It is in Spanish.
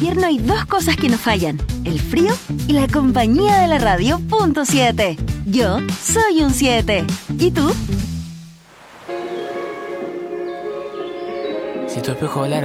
invierno hay dos cosas que no fallan: el frío y la compañía de la radio punto 7. Yo soy un 7. ¿Y tú? Si tu espejo hablara